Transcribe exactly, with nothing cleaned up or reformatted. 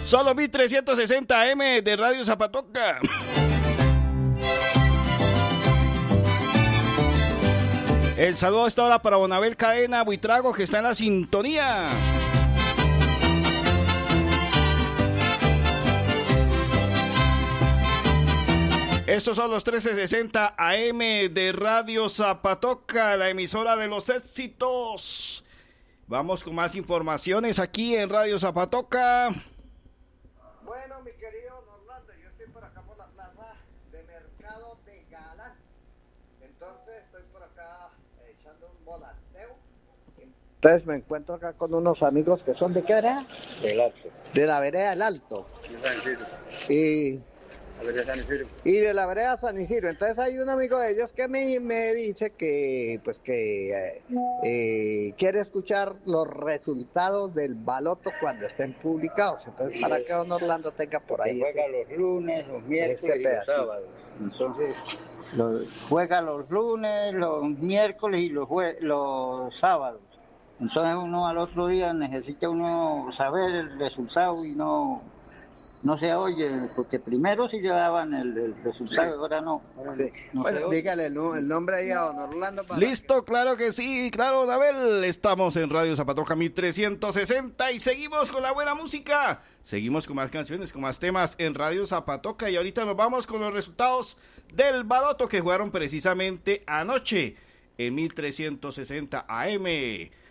Solo mil trescientos sesenta A M de Radio Zapatoca. El saludo a esta hora para Bonabel Cadena Buitrago, que está en la sintonía. Estos son los trece sesenta A M de Radio Zapatoca, la emisora de los éxitos. Vamos con más informaciones aquí en Radio Zapatoca. Bueno, mi querido Norlando, yo estoy por acá por la plaza de Mercado de Galán. Entonces estoy por acá eh, echando un volanteo. Entonces me encuentro acá con unos amigos que son de qué vereda? Del Alto. De la vereda del Alto. Y... y de la vereda San Isidro. Entonces hay un amigo de ellos que me, me dice que pues que eh, eh, quiere escuchar los resultados del baloto cuando estén publicados. Entonces para que don Orlando tenga por ahí. Juega ese, los lunes, los miércoles y los sábados. Entonces los, juega los lunes, los miércoles y los, jue, los sábados. Entonces uno al otro día necesita uno saber el resultado y no... no se oye, porque primero sí le daban el, el resultado, ahora no. Ahora sí. no Bueno, dígale el, el nombre ahí a don Orlando. Para Listo, que... claro que sí, claro, Abel. Estamos en Radio Zapatoca mil trescientos sesenta y seguimos con la buena música. Seguimos con más canciones, con más temas en Radio Zapatoca. Y ahorita nos vamos con los resultados del baloto que jugaron precisamente anoche en mil trescientos sesenta A M.